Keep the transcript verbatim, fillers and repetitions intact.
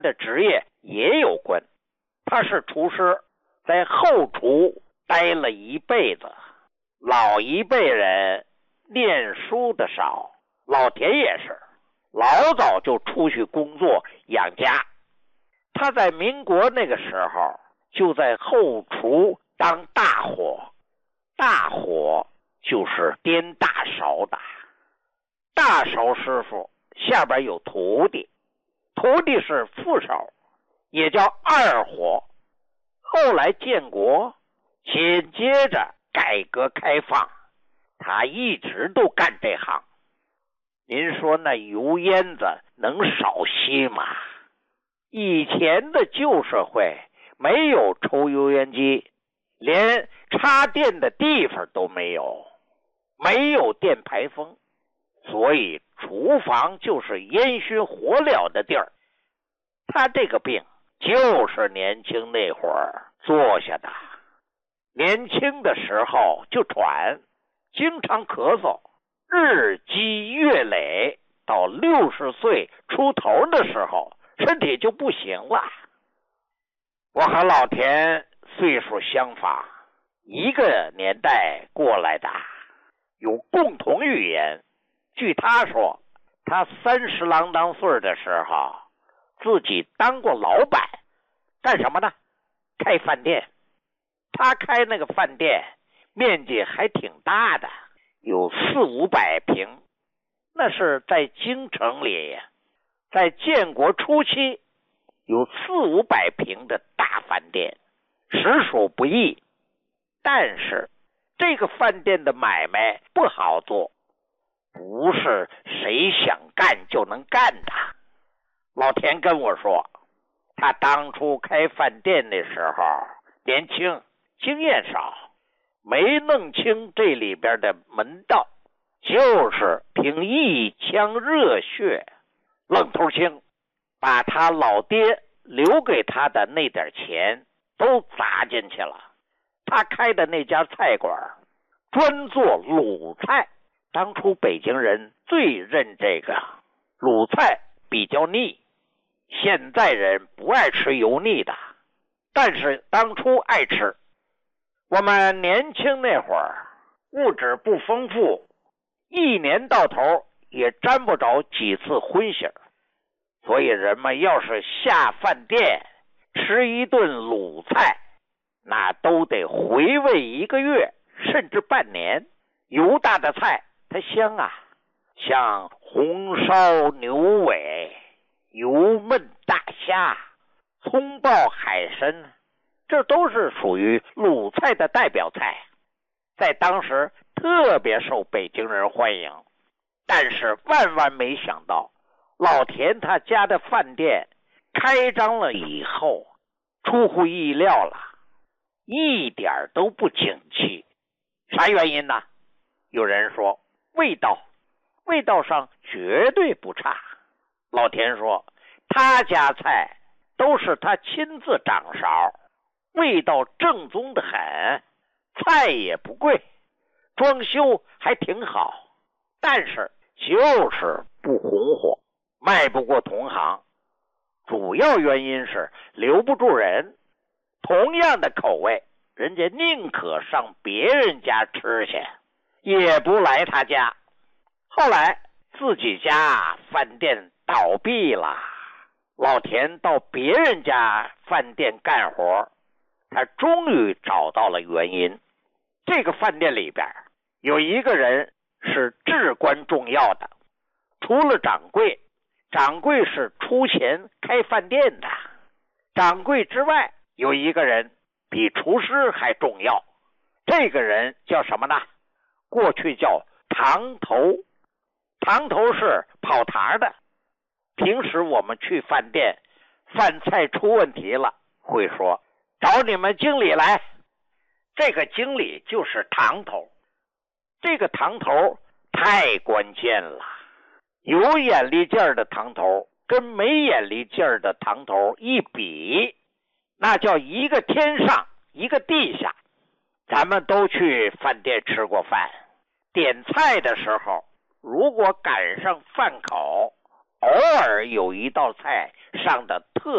的职业也有关。他是厨师，在后厨待了一辈子。老一辈人念书的少，老田也是老早就出去工作养家。他在民国那个时候就在后厨当大火，大火就是颠大勺的。大勺师傅下边有徒弟，徒弟是副勺，也叫二火。后来建国，紧接着改革开放，他一直都干这行。您说那油烟子能少些吗？以前的旧社会没有抽油烟机，连插电的地方都没有，没有电排风，所以厨房就是烟熏火燎的地儿。他这个病就是年轻那会儿做下的，年轻的时候就喘，经常咳嗽，日积月累，到六十岁出头的时候，身体就不行了。我和老田岁数相仿，一个年代过来的，有共同语言。据他说，他三十郎当岁的时候，自己当过老板，干什么呢？开饭店。他开那个饭店面积还挺大的，有四五百平，那是在京城里，在建国初期有四五百平的大饭店，实属不易。但是这个饭店的买卖不好做，不是谁想干就能干的。老田跟我说，他当初开饭店的时候年轻，经验少，没弄清这里边的门道，就是凭一腔热血愣头青，把他老爹留给他的那点钱都砸进去了。他开的那家菜馆专做鲁菜，当初北京人最认这个鲁菜，比较腻，现在人不爱吃油腻的，但是当初爱吃。我们年轻那会儿物质不丰富，一年到头也沾不着几次荤腥，所以人们要是下饭店吃一顿鲁菜，那都得回味一个月甚至半年。油大的菜它香啊，像红烧牛尾、油焖大虾、葱爆海参，这都是属于鲁菜的代表菜，在当时特别受北京人欢迎。但是万万没想到，老田他家的饭店开张了以后，出乎意料了，一点都不景气。啥原因呢？有人说味道，味道上绝对不差。老田说他家菜都是他亲自掌勺，味道正宗的很，菜也不贵，装修还挺好，但是就是不红火，卖不过同行。主要原因是留不住人，同样的口味，人家宁可上别人家吃去，也不来他家。后来自己家饭店倒闭了，老田到别人家饭店干活，他终于找到了原因。这个饭店里边有一个人是至关重要的，除了掌柜，掌柜是出钱开饭店的，掌柜之外有一个人比厨师还重要。这个人叫什么呢？过去叫堂头。堂头是跑堂的，平时我们去饭店，饭菜出问题了，会说找你们经理来。这个经理就是堂头。这个堂头太关键了，有眼力劲儿的堂头跟没眼力劲儿的堂头一比，那叫一个天上一个地下。咱们都去饭店吃过饭，点菜的时候如果赶上饭口，偶尔有一道菜上的特